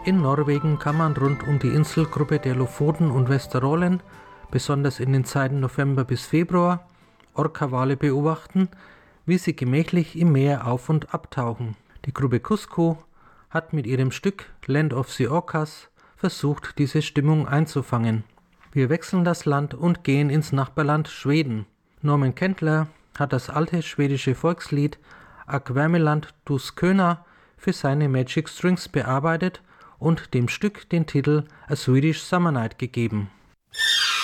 In Norwegen kann man rund um die Inselgruppe der Lofoten und Vesterålen, besonders in den Zeiten November bis Februar, Orca-Wale beobachten, wie sie gemächlich im Meer auf- und abtauchen. Die Gruppe Cusco hat mit ihrem Stück Land of the Orcas versucht, diese Stimmung einzufangen. Wir wechseln das Land und gehen ins Nachbarland Schweden. Norman Kendler hat das alte schwedische Volkslied Ak Värmeland du Sköna für seine Magic Strings bearbeitet und dem Stück den Titel A Swedish Summer Night gegeben.